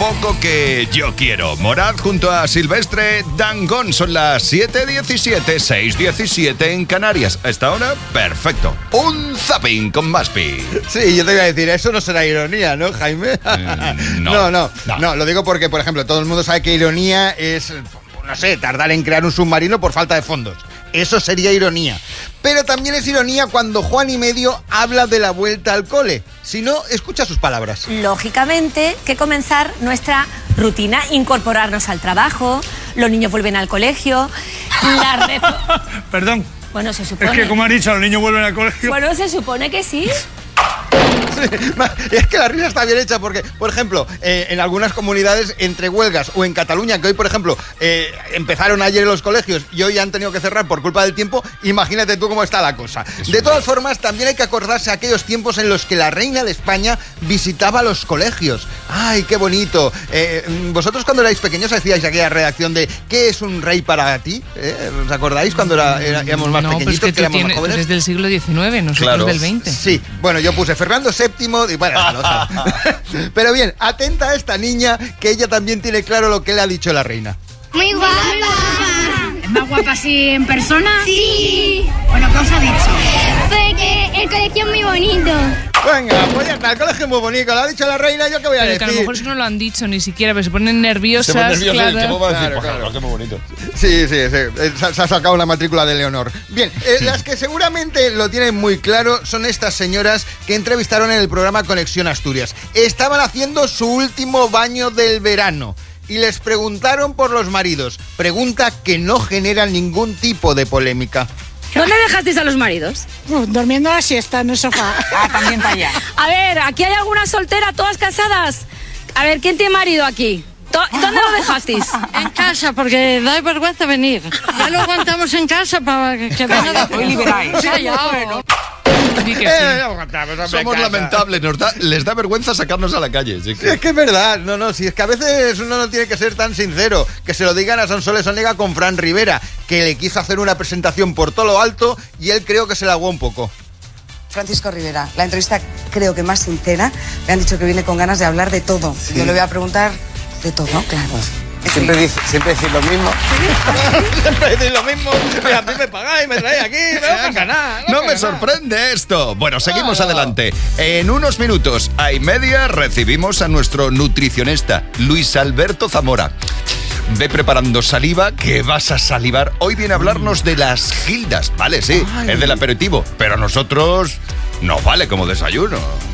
poco que yo quiero. Morad junto a Silvestre Dangond. Son las 7:17, 6:17 en Canarias. A esta hora, perfecto. Un zapping con Maspi. Sí, yo te iba a decir, eso no será ironía, ¿no, Jaime? No, lo digo porque, por ejemplo, todo el mundo sabe que ironía es, no sé, tardar en crear un submarino por falta de fondos. Eso sería ironía. Pero también es ironía cuando Juan y Medio habla de la vuelta al cole. Si no, escucha sus palabras. Lógicamente, que comenzar nuestra rutina, incorporarnos al trabajo, los niños vuelven al colegio, Perdón. Bueno, se supone. Es que, como han dicho, los niños vuelven al colegio. Bueno, se supone que sí. Es que la risa está bien hecha porque, por ejemplo, en algunas comunidades entre huelgas o en Cataluña, que hoy, por ejemplo, empezaron ayer en los colegios y hoy han tenido que cerrar por culpa del tiempo, imagínate tú cómo está la cosa. De todas formas, también hay que acordarse de aquellos tiempos en los que la reina de España visitaba los colegios. ¡Ay, qué bonito! Vosotros cuando erais pequeños hacíais aquella redacción de ¿qué es un rey para ti? ¿Os acordáis cuando éramos más pequeñitos? Pues que éramos más jóvenes? Desde el siglo XIX, nosotros claro. Del XX. Sí, bueno, yo puse Fernando VII y bueno, pero bien, atenta a esta niña que ella también tiene claro lo que le ha dicho la reina. Muy guapa. ¿Es más guapa así en persona? Sí. Bueno, ¿qué os ha dicho? Fue que el colegio es muy bonito. Venga, pues ya está, el colegio es muy bonito, lo ha dicho la reina, ¿yo qué voy a decir? Que a lo mejor eso no lo han dicho ni siquiera, pero se ponen nerviosas. Claro. ¿Qué va a decir? Claro. Qué muy bonito. Sí, se ha sacado la matrícula de Leonor. Bien, las que seguramente lo tienen muy claro son estas señoras que entrevistaron en el programa Conexión Asturias. Estaban haciendo su último baño del verano y les preguntaron por los maridos. Pregunta que no genera ningún tipo de polémica. ¿Dónde dejasteis a los maridos? Durmiendo la siesta en el sofá. También para allá. A ver, ¿aquí hay alguna soltera, todas casadas? A ver, ¿quién tiene marido aquí? ¿Dónde lo dejasteis? En casa, porque da vergüenza venir. Ya lo aguantamos en casa para que venga de... Hoy liberáis. Bueno. Somos lamentables, les da vergüenza sacarnos a la calle. ¿Sí? Sí, es que es verdad, si es que a veces uno no tiene que ser tan sincero. Que se lo digan a Sonsoles Onega con Fran Rivera, que le quiso hacer una presentación por todo lo alto y él creo que se la aguó un poco. Francisco Rivera, la entrevista creo que más sincera. Me han dicho que viene con ganas de hablar de todo. Sí. Yo le voy a preguntar de todo, claro. Siempre decís lo mismo. Siempre decís lo mismo. A mí me pagáis, me traéis aquí. No me sorprende esto. Bueno, seguimos adelante. En unos minutos, a y media, recibimos a nuestro nutricionista, Luis Alberto Zamora. Ve preparando saliva, que vas a salivar. Hoy viene a hablarnos de las gildas. Vale, sí, es del aperitivo, pero a nosotros nos vale como desayuno.